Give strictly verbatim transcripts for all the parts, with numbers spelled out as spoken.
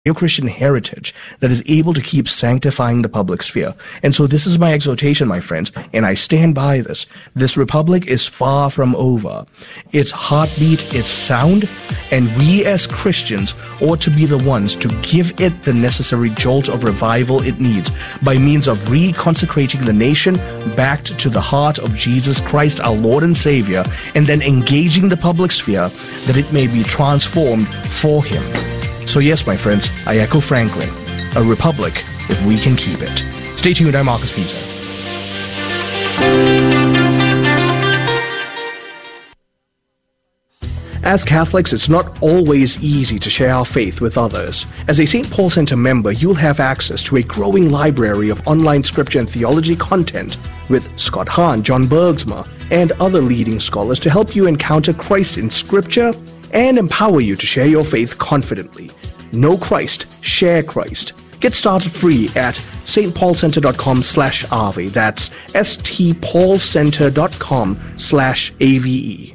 Christian heritage that is able to keep sanctifying the public sphere. And so this is my exhortation, my friends, and I stand by this. This republic is far from over. Its heartbeat is sound, and we as Christians ought to be the ones to give it the necessary jolt of revival it needs by means of reconsecrating the nation back to the heart of Jesus Christ, our Lord and Savior, and then engaging the public sphere that it may be transformed for Him. So yes, my friends, I echo Franklin, a republic if we can keep it. Stay tuned, I'm Marcus Peter. As Catholics, it's not always easy to share our faith with others. As a Saint Paul Center member, you'll have access to a growing library of online scripture and theology content with Scott Hahn, John Bergsma, and other leading scholars to help you encounter Christ in scripture and empower you to share your faith confidently. Know Christ, share Christ. Get started free at stpaulcenter.com slash Ave. That's stpaulcenter.com slash A-V-E.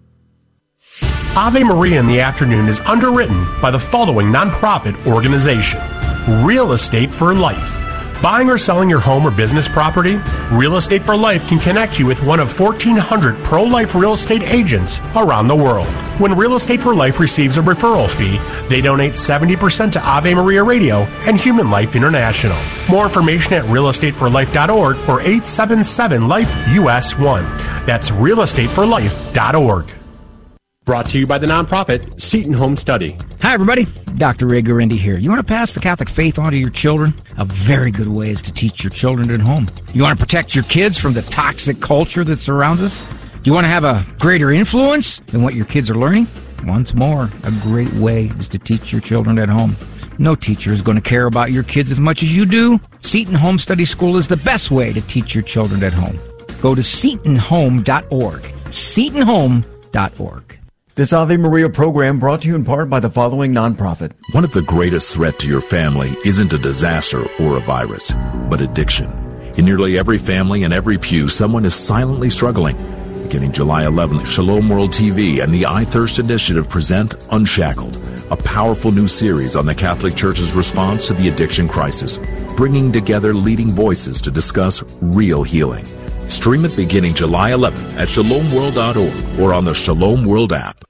Ave Maria in the Afternoon is underwritten by the following nonprofit organization: Real Estate for Life. Buying or selling your home or business property? Real Estate for Life can connect you with one of fourteen hundred pro-life real estate agents around the world. When Real Estate for Life receives a referral fee, they donate seventy percent to Ave Maria Radio and Human Life International. More information at real estate for life dot org or eight seven seven life U S one. That's real estate for life dot org. Brought to you by the nonprofit Seton Home Study. Hi, everybody. Doctor Ray Guarendi here. You want to pass the Catholic faith on to your children? A very good way is to teach your children at home. You want to protect your kids from the toxic culture that surrounds us? Do you want to have a greater influence than what your kids are learning? Once more, a great way is to teach your children at home. No teacher is going to care about your kids as much as you do. Seton Home Study School is the best way to teach your children at home. Go to seton home dot org. seton home dot org. This Ave Maria program brought to you in part by the following nonprofit. One of the greatest threats to your family isn't a disaster or a virus, but addiction. In nearly every family and every pew, someone is silently struggling. Beginning July eleventh, Shalom World T V and the I Thirst Initiative present Unshackled, a powerful new series on the Catholic Church's response to the addiction crisis, bringing together leading voices to discuss real healing. Stream it beginning July eleventh at shalom world dot org or on the Shalom World app.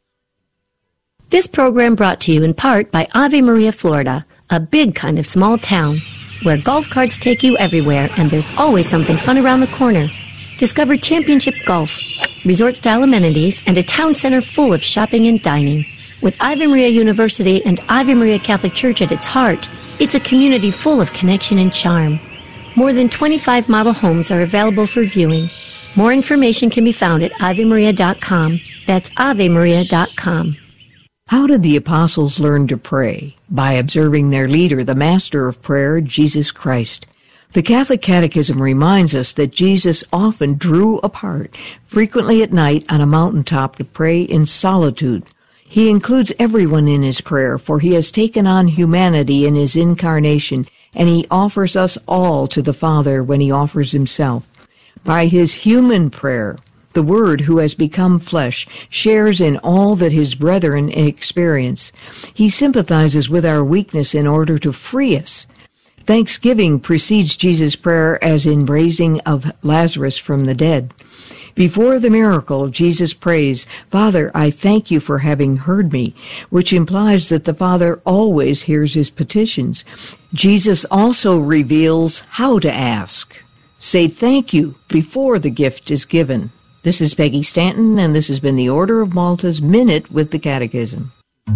This program brought to you in part by Ave Maria, Florida, a big kind of small town where golf carts take you everywhere and there's always something fun around the corner. Discover championship golf, resort-style amenities, and a town center full of shopping and dining. With Ave Maria University and Ave Maria Catholic Church at its heart, it's a community full of connection and charm. More than twenty-five model homes are available for viewing. More information can be found at ave maria dot com. That's ave maria dot com. How did the apostles learn to pray? By observing their leader, the master of prayer, Jesus Christ. The Catholic Catechism reminds us that Jesus often drew apart, frequently at night on a mountaintop to pray in solitude. He includes everyone in his prayer, for he has taken on humanity in his incarnation, and he offers us all to the Father when he offers himself. By his human prayer, the Word who has become flesh shares in all that his brethren experience. He sympathizes with our weakness in order to free us. Thanksgiving precedes Jesus' prayer as in raising of Lazarus from the dead. Before the miracle, Jesus prays, "Father, I thank you for having heard me," which implies that the Father always hears his petitions. Jesus also reveals how to ask. Say thank you before the gift is given. This is Peggy Stanton, and this has been the Order of Malta's Minute with the Catechism.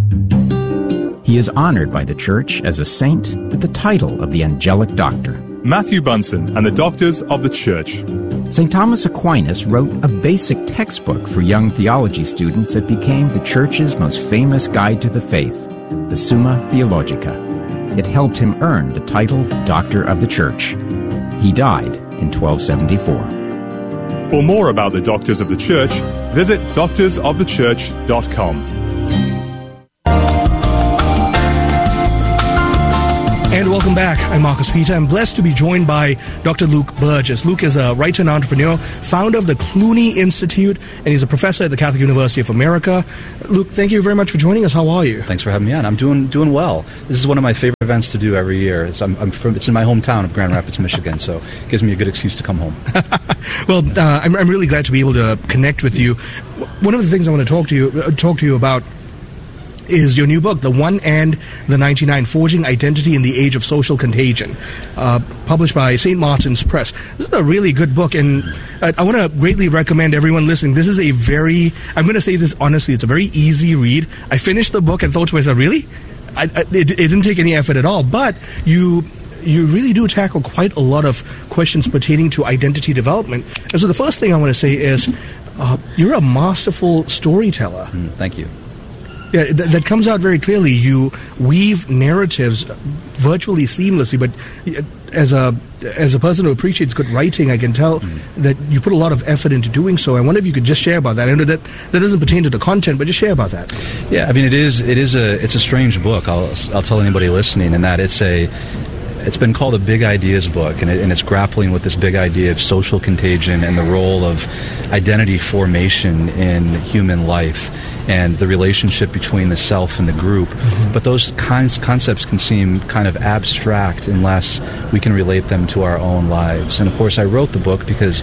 He is honored by the Church as a saint with the title of the Angelic Doctor. Matthew Bunson and the Doctors of the Church. Saint Thomas Aquinas wrote a basic textbook for young theology students that became the Church's most famous guide to the faith, the Summa Theologica. It helped him earn the title Doctor of the Church. He died in twelve seventy-four. For more about the Doctors of the Church, visit doctors of the church dot com. And welcome back. I'm Marcus Peter. I'm blessed to be joined by Doctor Luke Burgess. Luke is a writer and entrepreneur, founder of the Clooney Institute, and he's a professor at the Catholic University of America. Luke, thank you very much for joining us. How are you? Thanks for having me on. I'm doing doing well. This is one of my favorite events to do every year. It's, I'm, I'm from, it's in my hometown of Grand Rapids, Michigan, so it gives me a good excuse to come home. Well, uh, I'm, I'm really glad to be able to connect with you. One of the things I want to talk to you uh, talk to you about is your new book, The One and the ninety-nine, Forging Identity in the Age of Social Contagion, uh, published by Saint Martin's Press. This is a really good book, and I, I want to greatly recommend everyone listening. This is a very, I'm going to say this honestly, it's a very easy read. I finished the book and thought to myself, really? I, I, it, it didn't take any effort at all, but you... you really do tackle quite a lot of questions pertaining to identity development. And so the first thing I want to say is, uh, you're a masterful storyteller. Mm, thank you. Yeah, th- that comes out very clearly. You weave narratives virtually seamlessly, but as a as a person who appreciates good writing, I can tell mm. that you put a lot of effort into doing so. I wonder if you could just share about that. I know that that doesn't pertain to the content, but just share about that. Yeah, I mean, it is it is a it's a strange book. I'll I'll tell anybody listening, in that it's a It's been called a big ideas book, and, it, and it's grappling with this big idea of social contagion and the role of identity formation in human life and the relationship between the self and the group. Mm-hmm. But those kinds, concepts can seem kind of abstract unless we can relate them to our own lives. And of course, I wrote the book because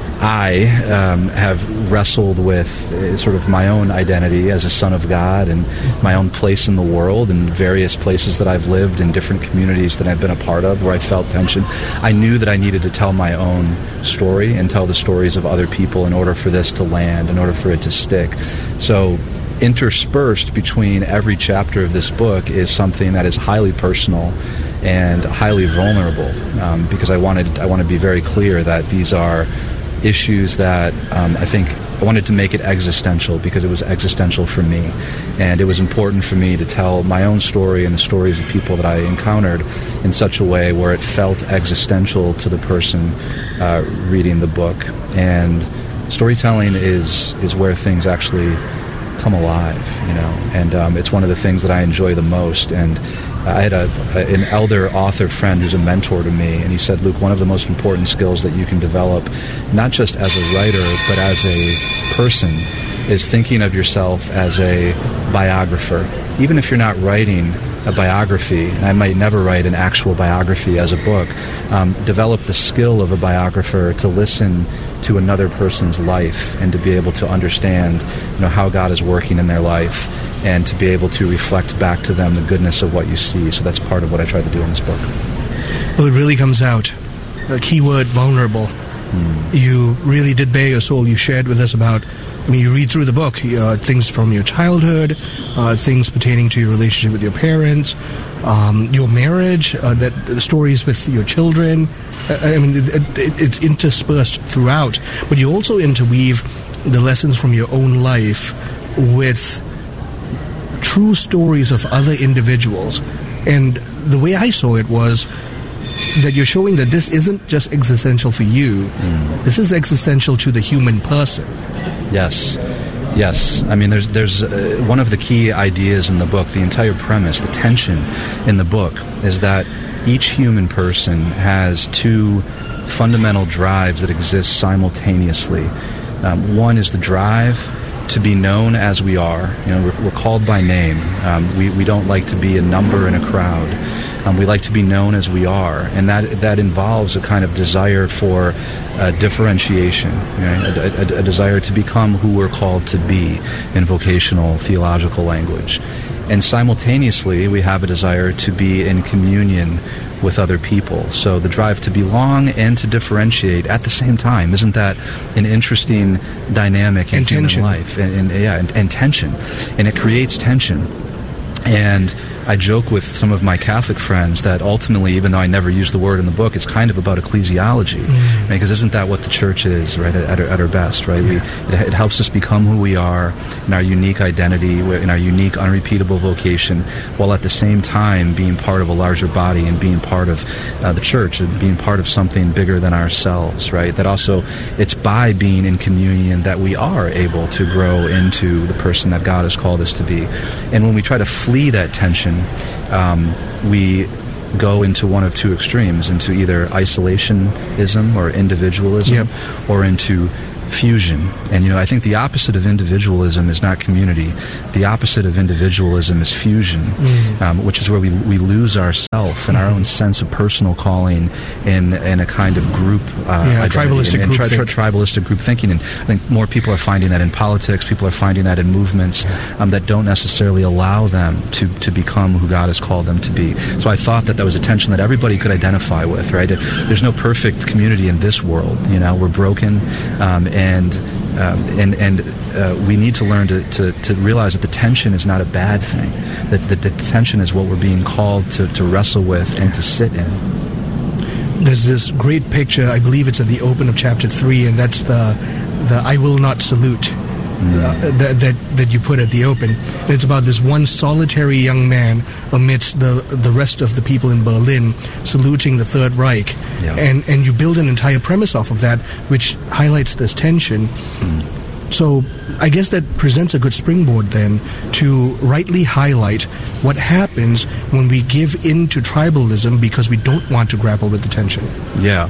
I um, have wrestled with uh, sort of my own identity as a son of God and my own place in the world and various places that I've lived in different communities that I've been a part of where I felt tension. I knew that I needed to tell my own story and tell the stories of other people in order for this to land, in order for it to stick. So interspersed between every chapter of this book is something that is highly personal and highly vulnerable, um, because I wanted I want to be very clear that these are issues that um, I think I wanted to make it existential because it was existential for me, and it was important for me to tell my own story and the stories of people that I encountered in such a way where it felt existential to the person uh, reading the book. And storytelling is is where things actually come alive, you know, and um, it's one of the things that I enjoy the most. And I had a, a, an elder author friend who's a mentor to me, and he said, Luke, one of the most important skills that you can develop, not just as a writer, but as a person, is thinking of yourself as a biographer. Even if you're not writing a biography, and I might never write an actual biography as a book, um, develop the skill of a biographer to listen to another person's life and to be able to understand, you know, how God is working in their life, and to be able to reflect back to them the goodness of what you see. So that's part of what I try to do in this book. Well, it really comes out. The key word, vulnerable. Mm. You really did bare your soul. You shared with us about, I mean, you read through the book, uh, things from your childhood, uh, things pertaining to your relationship with your parents, um, your marriage, uh, that the stories with your children. Uh, I mean, it, it, it's interspersed throughout. But you also interweave the lessons from your own life with true stories of other individuals. And the way I saw it was that you're showing that this isn't just existential for you. Mm. This is existential to the human person. Yes. Yes. I mean, there's there's uh, one of the key ideas in the book, the entire premise, the tension in the book, is that each human person has two fundamental drives that exist simultaneously. Um, one is the drive to be known as we are. You know, we're, we're called by name. Um, we, we don't like to be a number in a crowd. Um, we like to be known as we are, and that that involves a kind of desire for uh, differentiation, you know, a, a, a desire to become who we're called to be in vocational theological language. And simultaneously, we have a desire to be in communion with other people. So the drive to belong and to differentiate at the same time. Isn't that an interesting dynamic in human life? And, and yeah, and, and tension. And it creates tension. And I joke with some of my Catholic friends that ultimately, even though I never use the word in the book, it's kind of about ecclesiology, mm. right? Because isn't that what the church is, right, at, at our best, right? Yeah. We, it, it helps us become who we are in our unique identity, in our unique, unrepeatable vocation, while at the same time being part of a larger body and being part of uh, the church, and being part of something bigger than ourselves, right? That also, it's by being in communion that we are able to grow into the person that God has called us to be. And when we try to flee that tension, Um, we go into one of two extremes, into either isolationism or individualism, yep. or into fusion. And, you know, I think the opposite of individualism is not community. The opposite of individualism is fusion, mm. um, which is where we we lose ourself and mm-hmm. our own sense of personal calling in in a kind of group uh, yeah, identity tribalistic and, and group tri- tri- tribalistic group thinking. And I think more people are finding that in politics. People are finding that in movements um, that don't necessarily allow them to to become who God has called them to be. So I thought that that was a tension that everybody could identify with. Right? There's no perfect community in this world. You know, we're broken. Um, And um, and and uh, we need to learn to, to, to realize that the tension is not a bad thing. That, that the tension is what we're being called to, to wrestle with and to sit in. There's this great picture, I believe it's at the open of chapter three, and that's the the I will not salute. Uh, that, that that you put at the open. And it's about this one solitary young man amidst the the rest of the people in Berlin saluting the Third Reich, yeah. and and you build an entire premise off of that, which highlights this tension. Mm. So I guess that presents a good springboard then to rightly highlight what happens when we give in to tribalism because we don't want to grapple with the tension. Yeah.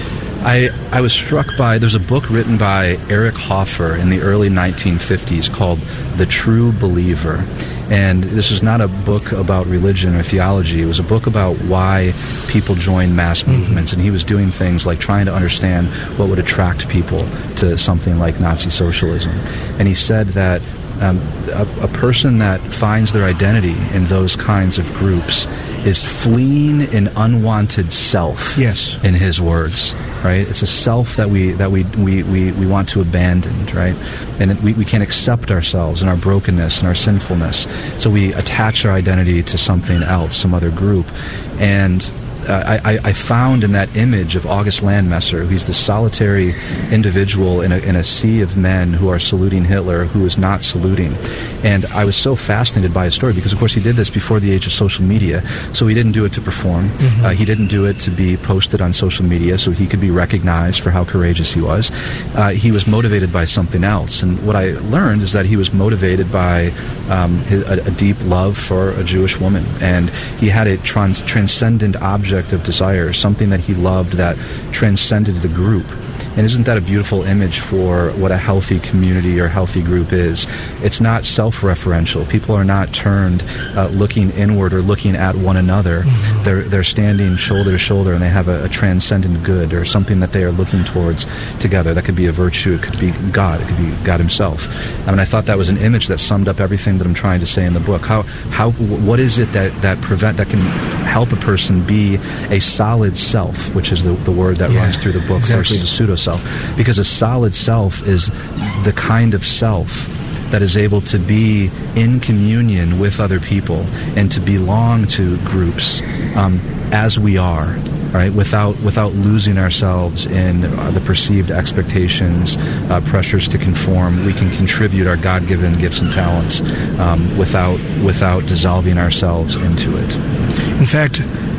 I, I was struck by, there's a book written by Eric Hoffer in the early nineteen fifties called The True Believer. And this is not a book about religion or theology. It was a book about why people join mass movements. Mm-hmm. And he was doing things like trying to understand what would attract people to something like Nazi socialism. And he said that um, a, a person that finds their identity in those kinds of groups is fleeing an unwanted self. Yes. In his words, right? It's a self that we that we we, we, we want to abandon, right? And we, we can't accept ourselves and our brokenness and our sinfulness. So we attach our identity to something else, some other group. And Uh, I, I found in that image of August Landmesser, he's the solitary individual in a, in a sea of men who are saluting Hitler, who is not saluting. And I was so fascinated by his story because, of course, he did this before the age of social media. So he didn't do it to perform. Mm-hmm. Uh, he didn't do it to be posted on social media so he could be recognized for how courageous he was. Uh, he was motivated by something else. And what I learned is that he was motivated by um, his, a, a deep love for a Jewish woman. And he had a trans- transcendent object of desire, something that he loved that transcended the group. And isn't that a beautiful image for what a healthy community or healthy group is? It's not self-referential. People are not turned uh, looking inward or looking at one another. Mm-hmm. They're they're standing shoulder to shoulder, and they have a, a transcendent good or something that they are looking towards together. That could be a virtue. It could be God. It could be God Himself. I mean, I thought that was an image that summed up everything that I'm trying to say in the book. How how what is it that that prevent that can help a person be a solid self, which is the the word that yeah, runs through the book, exactly. versus a pseudo self, because a solid self is the kind of self that is able to be in communion with other people and to belong to groups um, as we are, right? Without without losing ourselves in uh, the perceived expectations, uh, pressures to conform. We can contribute our God-given gifts and talents um, without without dissolving ourselves into it. In fact,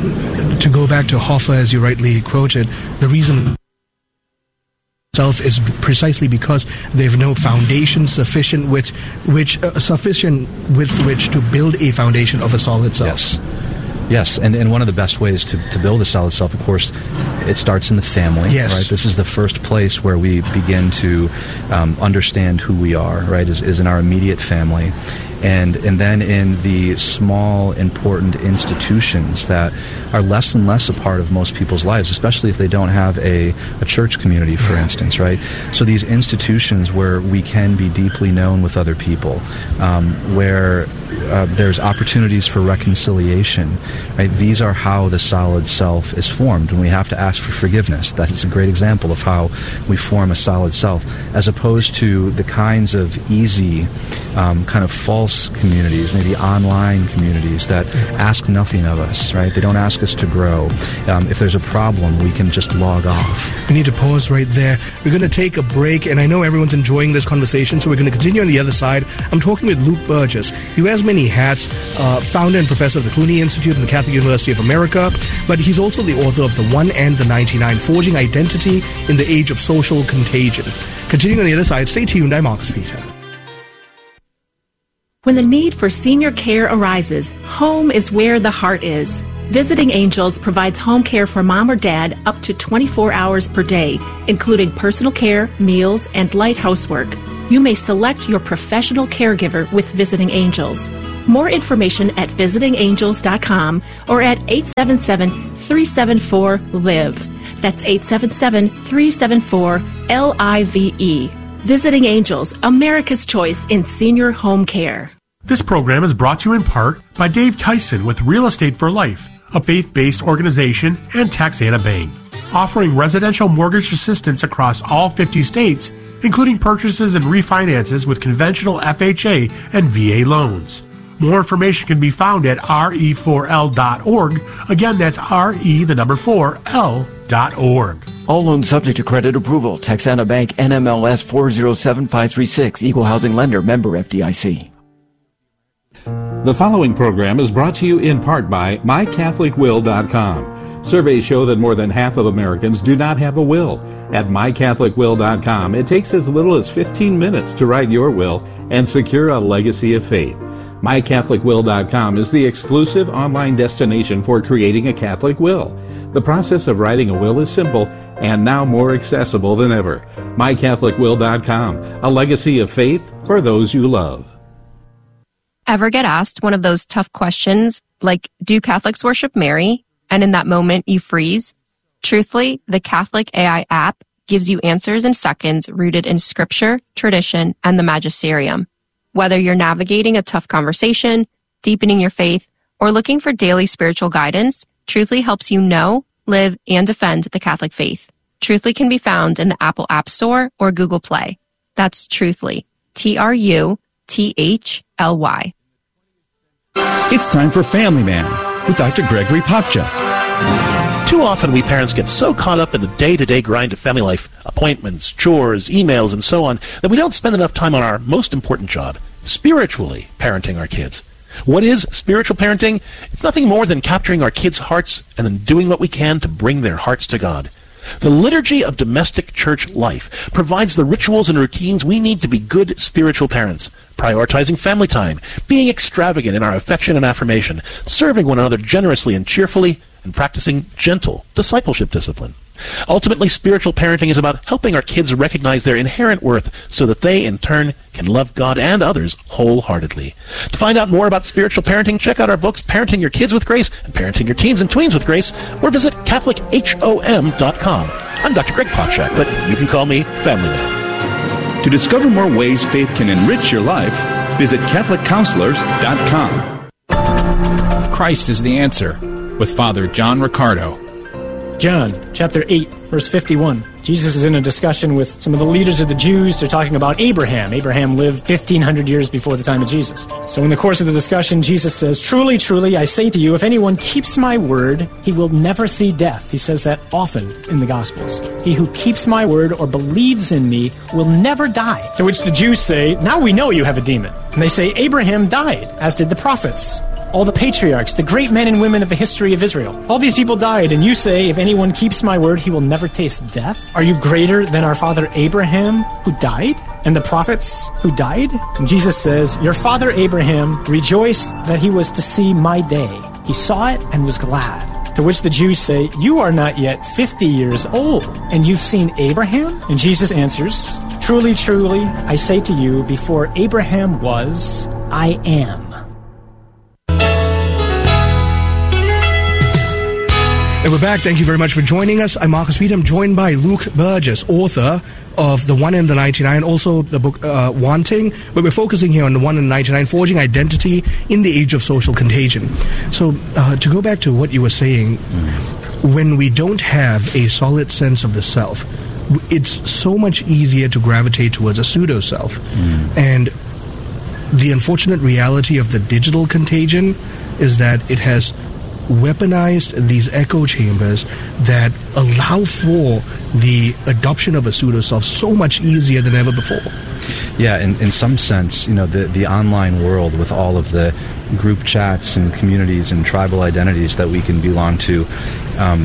to go back to Hoffer, as you rightly quoted, the reason self is precisely because they have no foundation sufficient with which uh, sufficient with which to build a foundation of a solid self. Yes. Yes, and, and one of the best ways to, to build a solid self, of course, it starts in the family, yes. right? This is the first place where we begin to um, understand who we are, right, is, is in our immediate family. And and then in the small, important institutions that are less and less a part of most people's lives, especially if they don't have a, a church community, for instance, right? So these institutions where we can be deeply known with other people, um, where uh, there's opportunities for reconciliation, right? These are how the solid self is formed, and we have to ask for forgiveness. That is a great example of how we form a solid self, as opposed to the kinds of easy, um, kind of false communities, maybe online communities that ask nothing of us, right? They don't ask us to grow. Um, if there's a problem, we can just log off. We need to pause right there. We're going to take a break, and I know everyone's enjoying this conversation, so we're going to continue on the other side. I'm talking with Luke Burgess. He wears many hats, uh, founder and professor of the Clooney Institute and the Catholic University of America, but he's also the author of The One and the ninety-nine, Forging Identity in the Age of Social Contagion. Continuing on the other side, stay tuned. I'm Marcus Peter. When the need for senior care arises, home is where the heart is. Visiting Angels provides home care for mom or dad up to twenty-four hours per day, including personal care, meals, and light housework. You may select your professional caregiver with Visiting Angels. More information at visiting angels dot com or at eight seven seven, three seven four, L I V E. That's eight seven seven, three seven four, L I V E. Visiting Angels, America's choice in senior home care. This program is brought to you in part by Dave Tyson with Real Estate for Life, a faith-based organization, and Taxana Bank, offering residential mortgage assistance across all fifty states, including purchases and refinances with conventional F H A and V A loans. More information can be found at R E four L dot org. Again, that's R E, the number four, L dot org. All loans subject to credit approval. Texana Bank, N M L S four zero seven five three six. Equal housing lender. Member F D I C. The following program is brought to you in part by my catholic will dot com. Surveys show that more than half of Americans do not have a will. At my catholic will dot com, it takes as little as fifteen minutes to write your will and secure a legacy of faith. my catholic will dot com is the exclusive online destination for creating a Catholic will. The process of writing a will is simple and now more accessible than ever. my catholic will dot com, a legacy of faith for those you love. Ever get asked one of those tough questions like, do Catholics worship Mary? And in that moment you freeze? Truthfully, the Catholic A I app gives you answers in seconds rooted in scripture, tradition, and the magisterium. Whether you're navigating a tough conversation, deepening your faith, or looking for daily spiritual guidance, Truthfully helps you know, live, and defend the Catholic faith. Truthfully can be found in the Apple App Store or Google Play. That's Truthfully. T R U T H L Y. It's time for Family Man with Doctor Gregory Popcha. Too often we parents get so caught up in the day-to-day grind of family life, appointments, chores, emails, and so on, that we don't spend enough time on our most important job, spiritually parenting our kids. What is spiritual parenting? It's nothing more than capturing our kids' hearts and then doing what we can to bring their hearts to God. The liturgy of domestic church life provides the rituals and routines we need to be good spiritual parents, prioritizing family time, being extravagant in our affection and affirmation, serving one another generously and cheerfully, and practicing gentle discipleship discipline. Ultimately, spiritual parenting is about helping our kids recognize their inherent worth so that they, in turn, can love God and others wholeheartedly. To find out more about spiritual parenting, check out our books, Parenting Your Kids with Grace and Parenting Your Teens and Tweens with Grace, or visit Catholic Hom dot com. I'm Doctor Greg Potchak, but you can call me Family Man. To discover more ways faith can enrich your life, visit Catholic Counselors dot com. Christ is the answer, with Father John Ricardo. John, chapter eight, verse fifty-one. Jesus is in a discussion with some of the leaders of the Jews. They're talking about Abraham. Abraham lived fifteen hundred years before the time of Jesus. So in the course of the discussion, Jesus says, "Truly, truly, I say to you, if anyone keeps my word, he will never see death." He says that often in the Gospels. "He who keeps my word or believes in me will never die." To which the Jews say, "Now we know you have a demon." And they say, "Abraham died, as did the prophets. All the patriarchs, the great men and women of the history of Israel. All these people died, and you say, if anyone keeps my word, he will never taste death? Are you greater than our father Abraham, who died? And the prophets who died?" And Jesus says, "Your father Abraham rejoiced that he was to see my day. He saw it and was glad." To which the Jews say, "You are not yet fifty years old, and you've seen Abraham?" And Jesus answers, "Truly, truly, I say to you, before Abraham was, I am." And we're back. Thank you very much for joining us. I'm Marcus Peter. I'm joined by Luke Burgess, author of The One and the ninety-nine, also the book uh, Wanting, but we're focusing here on The One and the ninety-nine, Forging Identity in the Age of Social Contagion. So uh, to go back to what you were saying, mm. when we don't have a solid sense of the self, it's so much easier to gravitate towards a pseudo-self. Mm. And the unfortunate reality of the digital contagion is that it has weaponized these echo chambers that allow for the adoption of a pseudo-self so much easier than ever before. Yeah, in, in some sense, you know, the, the online world with all of the group chats and communities and tribal identities that we can belong to, um,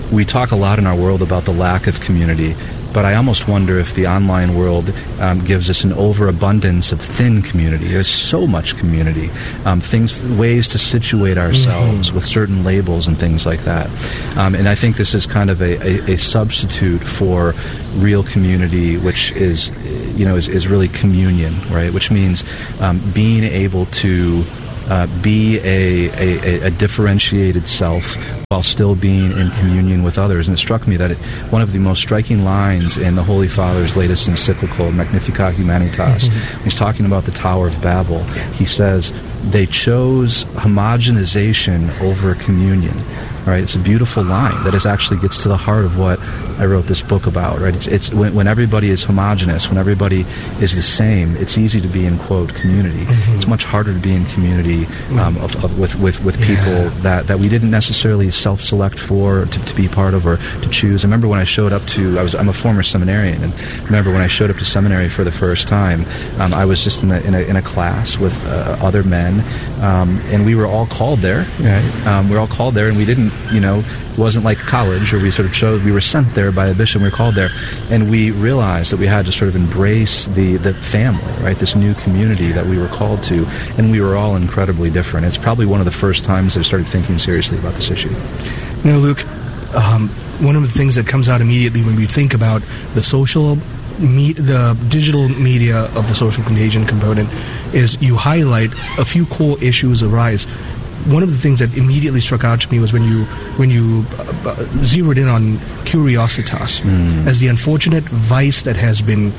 we talk a lot in our world about the lack of community, but I almost wonder if the online world um, gives us an overabundance of thin community. There's so much community, um, things, ways to situate ourselves mm-hmm. with certain labels and things like that. Um, and I think this is kind of a, a, a substitute for real community, which is, you know, is, is really communion, right? Which means um, being able to Uh, be a, a, a differentiated self while still being in communion with others. And it struck me that it, one of the most striking lines in the Holy Father's latest encyclical, Magnificat Humanitas, mm-hmm. he's talking about the Tower of Babel. He says, they chose homogenization over communion. Right, it's a beautiful line that is actually gets to the heart of what I wrote this book about. Right, it's it's when, when everybody is homogenous, when everybody is the same, it's easy to be in quote community. Mm-hmm. It's much harder to be in community um, of, of, with with with people yeah. that, that we didn't necessarily self-select for to, to be part of or to choose. I remember when I showed up to I was I'm a former seminarian, and I remember when I showed up to seminary for the first time, um, I was just in a in a, in a class with uh, other men, um, and we were all called there. Right, um, we were all called there, and we didn't. You know, it wasn't like college where we sort of chose, we were sent there by a bishop, we were called there, and we realized that we had to sort of embrace the, the family, right, this new community that we were called to, and we were all incredibly different. It's probably one of the first times that I started thinking seriously about this issue. You know, Luke, um, one of the things that comes out immediately when we think about the social Me- the digital media of the social contagion component is you highlight a few core issues arise. One of the things that immediately struck out to me was when you when you uh, zeroed in on curiositas mm. as the unfortunate vice that has been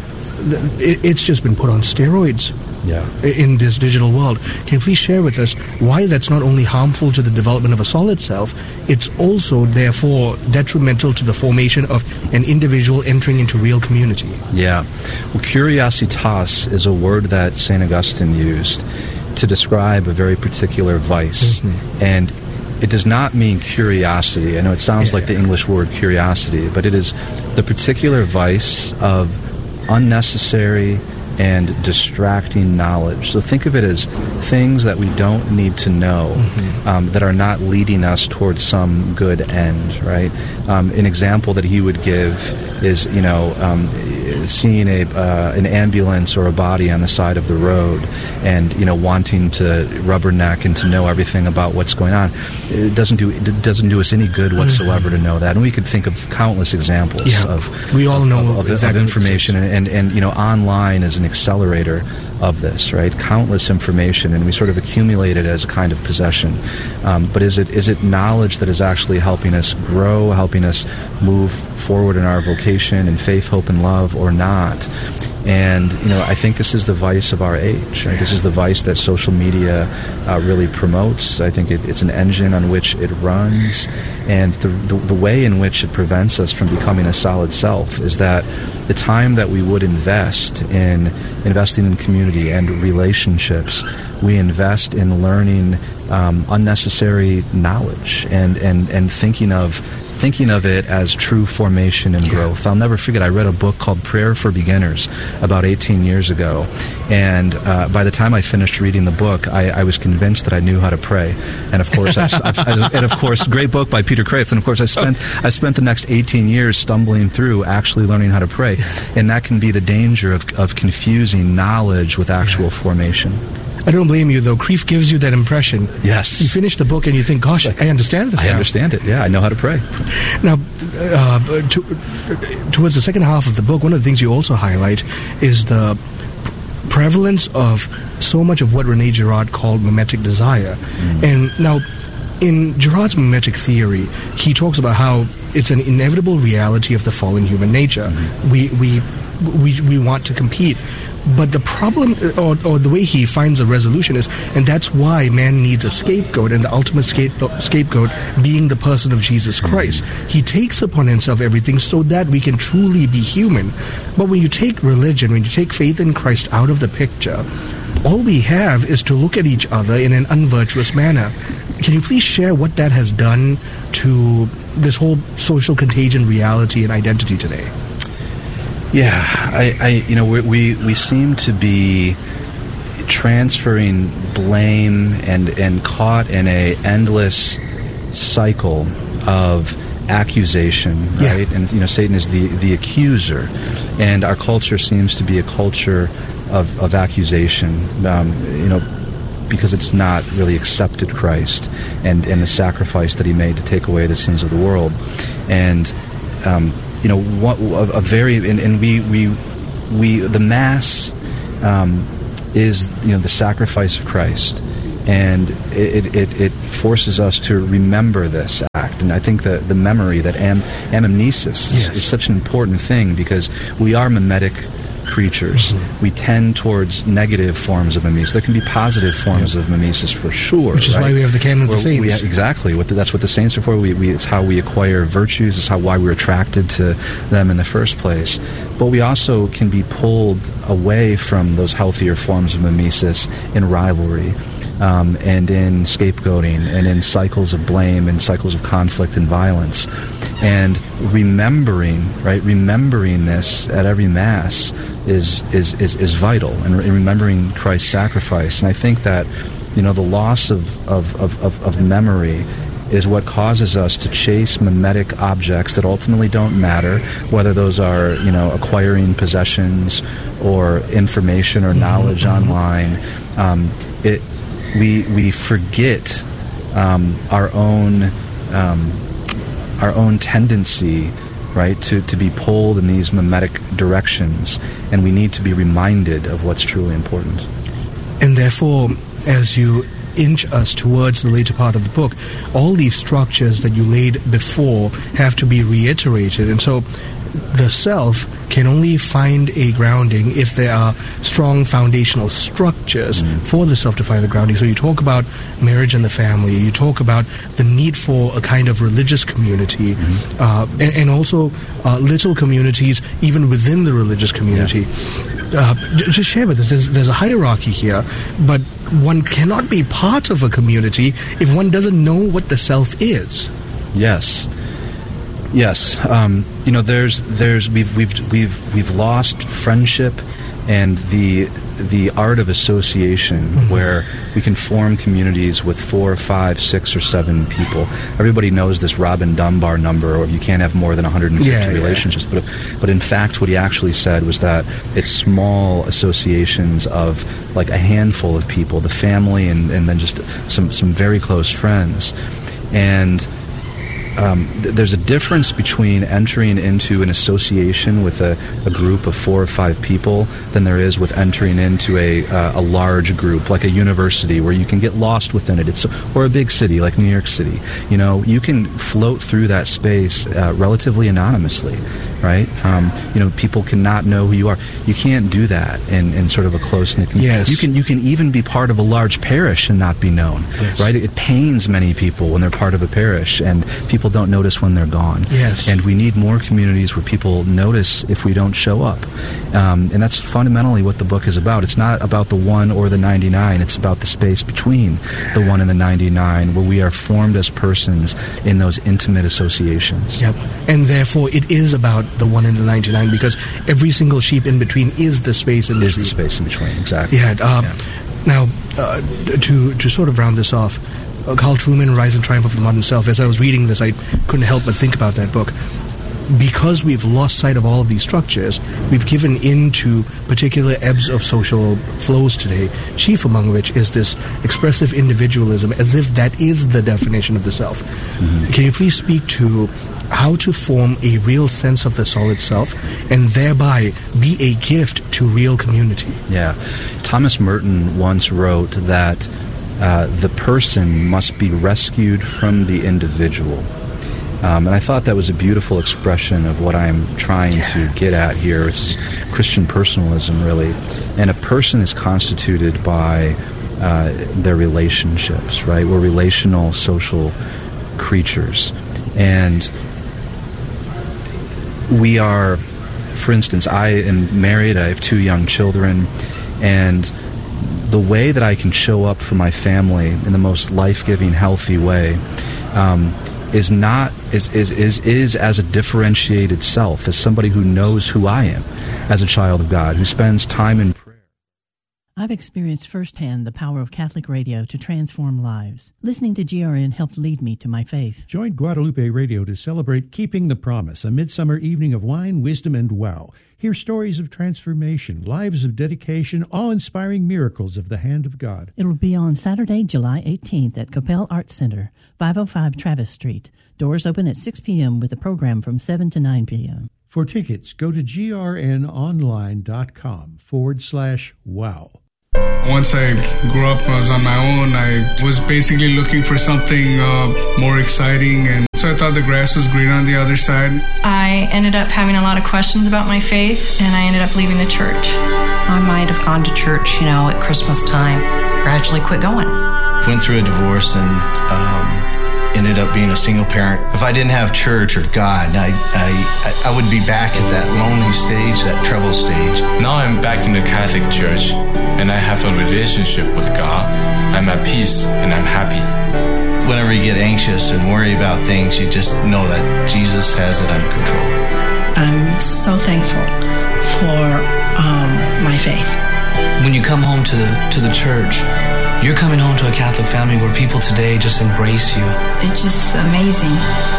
it, it's just been put on steroids yeah. in this digital world. Can you please share with us why that's not only harmful to the development of a solid self, it's also therefore detrimental to the formation of an individual entering into real community? Yeah. Well, curiositas is a word that Saint Augustine used to describe a very particular vice. Mm-hmm. And it does not mean curiosity. I know it sounds yeah, like yeah. the English word curiosity, but it is the particular vice of unnecessary and distracting knowledge. So think of it as things that we don't need to know, mm-hmm. um, that are not leading us towards some good end, right? Um, an example that he would give is, you know, um, seeing a uh, an ambulance or a body on the side of the road and, you know, wanting to rubberneck and to know everything about what's going on. It doesn't do it doesn't do us any good whatsoever to know that. And we could think of countless examples yeah, of we all of, know of, exactly of information and, and, and, you know, online is an accelerator of this, right? Countless information, and we sort of accumulate it as a kind of possession. Um, but is it is it knowledge that is actually helping us grow, helping us move forward in our vocation and faith, hope, and love, or not? And, you know, I think this is the vice of our age, right? This is the vice that social media uh, really promotes. I think it, it's an engine on which it runs, and the, the the way in which it prevents us from becoming a solid self is that the time that we would invest in investing in community and relationships, we invest in learning um, unnecessary knowledge and, and, and thinking of thinking of it as true formation and growth. I'll never forget, I read a book called Prayer for Beginners about eighteen years ago, and uh, by the time I finished reading the book, I, I was convinced that I knew how to pray. And of course, I, I, and of course, great book by Peter Kreeft. And of course, I spent I spent the next eighteen years stumbling through actually learning how to pray, and that can be the danger of, of confusing knowledge with actual formation. I don't blame you, though. Kreeft gives you that impression. Yes. You finish the book and you think, gosh, I understand this I now. understand it, yeah. I know how to pray. Now, uh, to, towards the second half of the book, one of the things you also highlight is the prevalence of so much of what René Girard called mimetic desire. Mm. And now, in Girard's mimetic theory, he talks about how it's an inevitable reality of the fallen human nature. Mm-hmm. We, we, we, we want to compete. But the problem, or, or the way he finds a resolution is, and that's why man needs a scapegoat, and the ultimate scapegoat, scapegoat being the person of Jesus Christ. He takes upon himself everything so that we can truly be human. But when you take religion, when you take faith in Christ out of the picture, all we have is to look at each other in an unvirtuous manner. Can you please share what that has done to this whole social contagion reality and identity today? Yeah, I, I you know, we, we we seem to be transferring blame and and caught in a endless cycle of accusation, right? Yeah. And you know, Satan is the the accuser, and our culture seems to be a culture of of accusation. Um, you know. Because it's not really accepted Christ and, and the sacrifice that he made to take away the sins of the world. And, um, you know, what, a, a very, and, and we, we, we, the Mass um, is, you know, the sacrifice of Christ. And it, it, it forces us to remember this act. And I think that the memory, that am, anamnesis, yes. is such an important thing because we are mimetic creatures. Mm-hmm. We tend towards negative forms of mimesis. There can be positive forms yeah. of mimesis for sure. Which is right? why we have the canon of the saints. We, exactly. What the, that's what the saints are for. We, we, it's how we acquire virtues. It's how why we're attracted to them in the first place. But we also can be pulled away from those healthier forms of mimesis in rivalry. Um, and in scapegoating, and in cycles of blame, and cycles of conflict and violence. And remembering, right, remembering this at every Mass is is, is, is vital, and re- remembering Christ's sacrifice. And I think that, you know, the loss of, of, of, of, of memory is what causes us to chase mimetic objects that ultimately don't matter, whether those are, you know, acquiring possessions or information or knowledge mm-hmm. online. Um, it We we forget um, our own um, our own tendency, right, to, to be pulled in these mimetic directions, and we need to be reminded of what's truly important. And therefore, as you inch us towards the later part of the book, all these structures that you laid before have to be reiterated, and so the self can only find a grounding if there are strong foundational structures mm. for the self to find the grounding. So you talk about marriage and the family, you talk about the need for a kind of religious community, mm-hmm. uh, and, and also uh, little communities even within the religious community. Yeah. Uh, just share with us, there's, there's a hierarchy here, but one cannot be part of a community if one doesn't know what the self is. Yes. Yes, um, you know, there's, there's, we've, we've, we've, we've lost friendship and the, the art of association, mm-hmm. where we can form communities with four, five, six, or seven people. Everybody knows this Robin Dunbar number, or you can't have more than one hundred fifty yeah, relationships. Yeah. But, but in fact, what he actually said was that it's small associations of like a handful of people, the family, and, and then just some, some very close friends, and. Um, th- there's a difference between entering into an association with a, a group of four or five people than there is with entering into a uh, a large group, like a university, where you can get lost within it. It's or a big city like New York City. You know, you can float through that space uh, relatively anonymously, right? Um, you know, people cannot know who you are. You can't do that in, in sort of a close-knit community. Yes. You can you can even be part of a large parish and not be known, yes. right? It, it pains many people when they're part of a parish, and people don't notice when they're gone. Yes. And we need more communities where people notice if we don't show up. Um, and that's fundamentally what the book is about. It's not about the one or the ninety-nine. It's about the space between the one and the ninety-nine, where we are formed as persons in those intimate associations. Yep. And therefore, it is about the one and the ninety-nine, because every single sheep in between is the space in between. Is the space in between, exactly. Yeah. Uh, yeah. Now, uh, to to sort of round this off, uh, Carl Trueman, Rise and Triumph of the Modern Self, as I was reading this, I couldn't help but think about that book. Because we've lost sight of all of these structures, we've given in to particular ebbs of social flows today, chief among which is this expressive individualism, as if that is the definition of the self. Mm-hmm. Can you please speak to how to form a real sense of the solid self and thereby be a gift to real community? Yeah. Thomas Merton once wrote that uh, the person must be rescued from the individual. Um, and I thought that was a beautiful expression of what I'm trying to get at here. It's Christian personalism, really. And a person is constituted by uh, their relationships, right? We're relational, social creatures. And we are, for instance, I am married, I have two young children, and the way that I can show up for my family in the most life-giving, healthy way um, is not is, is is is as a differentiated self, as somebody who knows who I am as a child of God, who spends time in prayer. I've experienced firsthand the power of Catholic radio to transform lives. Listening to G R N helped lead me to my faith. Join Guadalupe Radio to celebrate Keeping the Promise, a midsummer evening of wine, wisdom, and wow. Hear stories of transformation, lives of dedication, awe-inspiring miracles of the hand of God. It'll be on Saturday, July eighteenth at Capel Arts Center, five oh five Travis Street. Doors open at six p.m. with a program from seven to nine p.m. For tickets, go to grnonline.com forward slash wow. Once I grew up, I was on my own. I was basically looking for something uh, more exciting, and so I thought the grass was greener on the other side. I ended up having a lot of questions about my faith, and I ended up leaving the church. I might have gone to church, you know, at Christmas time, gradually quit going. Went through a divorce and um, ended up being a single parent. If I didn't have church or God, I, I, I would be back at that lonely stage, that trouble stage. Now I'm back in the Catholic Church, and I have a relationship with God. I'm at peace, and I'm happy. Whenever you get anxious and worry about things, you just know that Jesus has it under control. I'm so thankful for um, my faith. When you come home to the, to the church, you're coming home to a Catholic family where people today just embrace you. It's just amazing.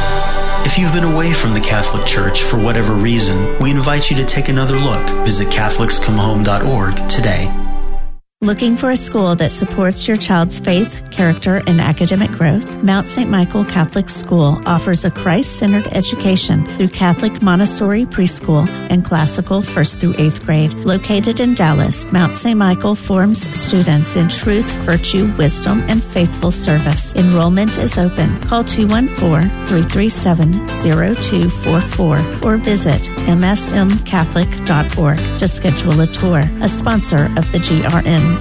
If you've been away from the Catholic Church for whatever reason, we invite you to take another look. Visit Catholics Come Home dot org today. Looking for a school that supports your child's faith, character, and academic growth? Mount Saint Michael Catholic School offers a Christ-centered education through Catholic Montessori preschool and classical first through eighth grade. Located in Dallas, Mount Saint Michael forms students in truth, virtue, wisdom, and faithful service. Enrollment is open. Call two one four, three three seven, zero two four four or visit m s m catholic dot org to schedule a tour. A sponsor of the G R N.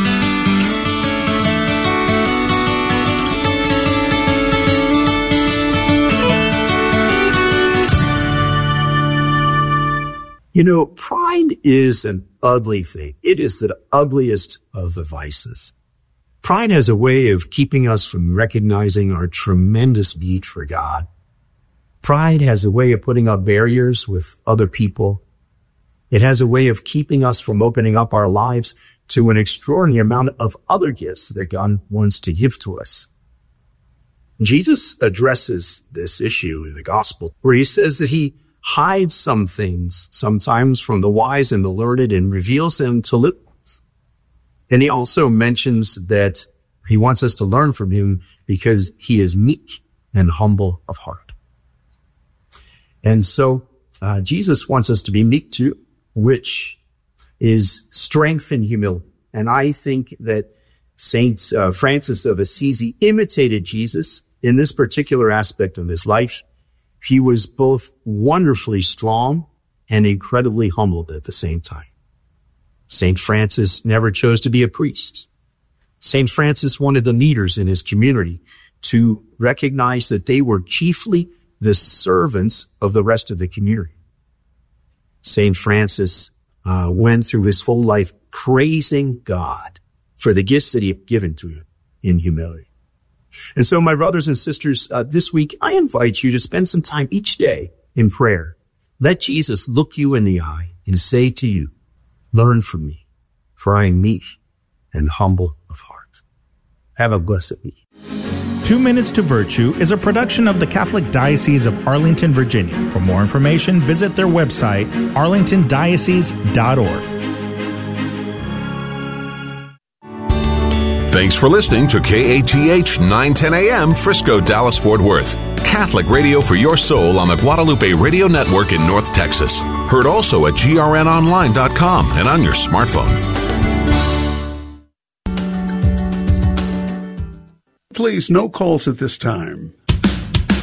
You know, pride is an ugly thing. It is the ugliest of the vices. Pride has a way of keeping us from recognizing our tremendous need for God. Pride has a way of putting up barriers with other people. It has a way of keeping us from opening up our lives to an extraordinary amount of other gifts that God wants to give to us. Jesus addresses this issue in the gospel, where he says that he hides some things sometimes from the wise and the learned and reveals them to little ones. And he also mentions that he wants us to learn from him because he is meek and humble of heart. And so uh, Jesus wants us to be meek too, which is strength and humility. And I think that Saint uh, Francis of Assisi imitated Jesus in this particular aspect of his life. He was both wonderfully strong and incredibly humbled at the same time. Saint Francis never chose to be a priest. Saint Francis wanted the leaders in his community to recognize that they were chiefly the servants of the rest of the community. Saint Francis uh, went through his full life praising God for the gifts that he had given to him in humility. And so, my brothers and sisters, uh, this week, I invite you to spend some time each day in prayer. Let Jesus look you in the eye and say to you, learn from me, for I am meek and humble of heart. Have a blessed week. Two Minutes to Virtue is a production of the Catholic Diocese of Arlington, Virginia. For more information, visit their website, arlington diocese dot org. Thanks for listening to K A T H nine ten A M Frisco, Dallas, Fort Worth. Catholic radio for your soul on the Guadalupe Radio Network in North Texas. Heard also at G R N online dot com and on your smartphone. Please, no calls at this time.